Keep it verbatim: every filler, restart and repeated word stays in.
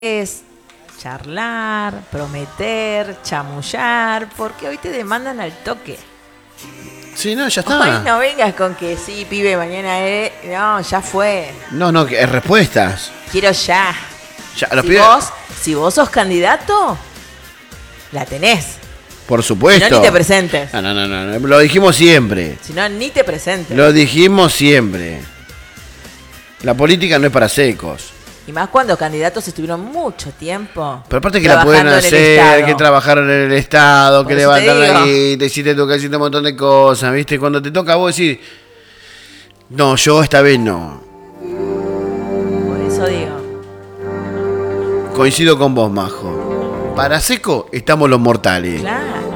es charlar, prometer, chamullar, porque hoy te demandan al toque. Sí, no, ya está. Hoy no vengas con que sí, pibe, mañana es... No, ya fue. No, no, que es respuestas. Quiero ya. Ya, los si, pibes- vos, si vos sos candidato, la tenés. Por Si supuesto. no, ni te presentes. No, no, no, no, no, lo dijimos siempre. Si no, ni te presentes. Lo dijimos siempre. La política no es para secos. Y más cuando candidatos estuvieron mucho tiempo. Pero aparte que la pueden trabajando en el hacer, Estado. que trabajaron en el Estado, Por que eso te levantan digo. ahí, te hiciste tocar, hiciste un montón de cosas, ¿viste? Cuando te toca a vos decir, no, yo esta vez no. Por eso digo. Coincido con vos, Majo. Para seco estamos los mortales. Claro.